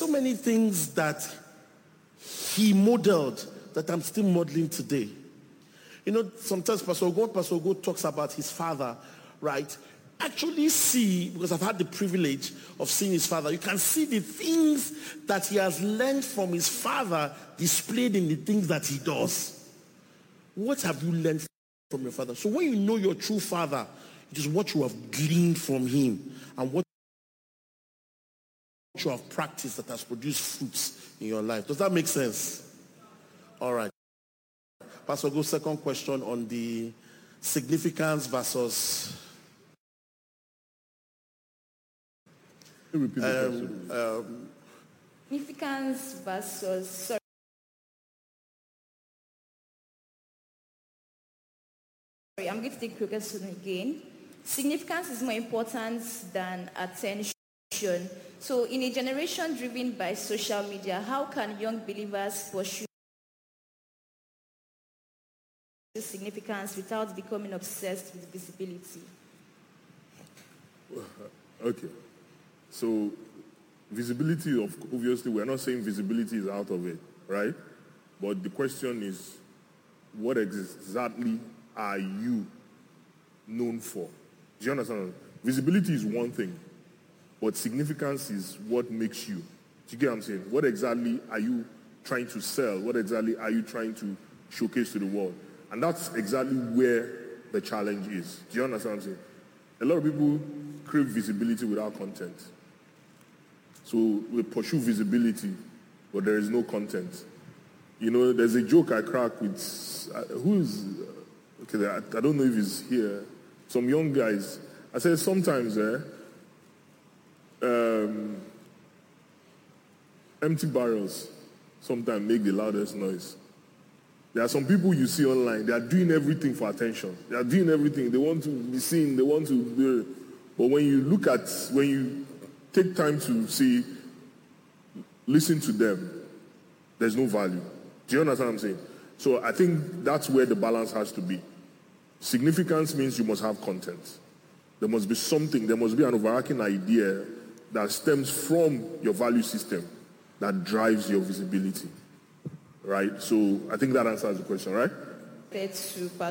so many things that he modeled that I'm still modeling today. You know, sometimes Pastor Ogo talks about his father, right? Actually see, because I've had the privilege of seeing his father, you can see the things that he has learned from his father displayed in the things that he does. What have you learned from your father? So when you know your true father, it is what you have gleaned from him and what you have practiced that has produced fruits in your life. Does that make sense? All right. Pastor Go, second question on the significance versus repeat the question. Significance versus, sorry, I'm going to take the question again. Significance is more important than attention. So in a generation driven by social media, how can young believers pursue significance without becoming obsessed with visibility? Okay. So visibility, obviously, we're not saying visibility is out of it, right? But the question is, what exactly are you known for? Do you understand? Visibility is one thing, but significance is what makes you. Do you get what I'm saying? What exactly are you trying to sell? What exactly are you trying to showcase to the world? And that's exactly where the challenge is. Do you understand what I'm saying? A lot of people crave visibility without content. So we pursue visibility, but there is no content. You know, there's a joke I crack with, okay, I don't know if he's here, some young guys. I said sometimes, empty barrels sometimes make the loudest noise. There are some people you see online, they are doing everything for attention. They are doing everything. They want to be seen, they want to be. But when you take time to see, listen to them, there's no value. Do you understand what I'm saying? So I think that's where the balance has to be. Significance means you must have content. There must be something, there must be an overarching idea that stems from your value system that drives your visibility. Right? So I think that answers the question, right? That's super.